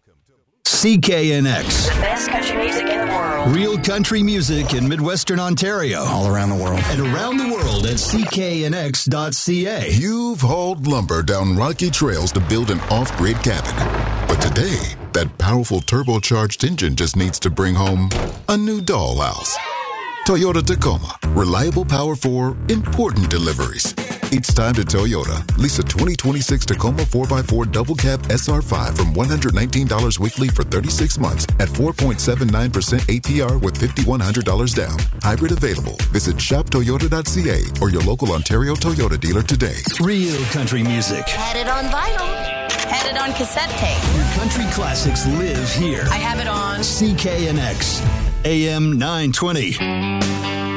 CKNX. The best country music in the world. Real country music in Midwestern Ontario. All around the world. And around the world at cknx.ca. You've hauled lumber down rocky trails to build an off-grid cabin. But today, that powerful turbocharged engine just needs to bring home a new dollhouse. Toyota Tacoma. Reliable power for important deliveries. It's time to Toyota. Lease a 2026 Tacoma 4x4 double cab SR5 from $119 weekly for 36 months at 4.79% APR with $5,100 down. Hybrid available. Visit shoptoyota.ca or your local Ontario Toyota dealer today. Real country music. Had it on vinyl. Had it on cassette tape. Your country classics live here. I have it on CKNX. AM 920.